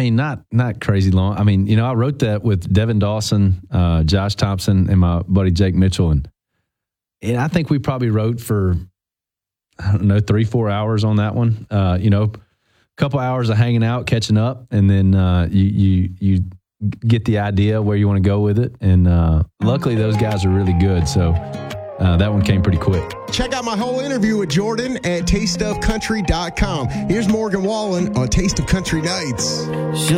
mean, not crazy long. I mean, I wrote that with Devin Dawson, Josh Thompson, and my buddy Jake Mitchell, and I think we probably wrote for 3-4 hours on that one. A couple hours of hanging out, catching up, and then you get the idea where you want to go with it. And luckily, those guys are really good, so that one came pretty quick. Check out my whole interview with Jordan at tasteofcountry.com. Here's Morgan Wallen on Taste of Country Nights.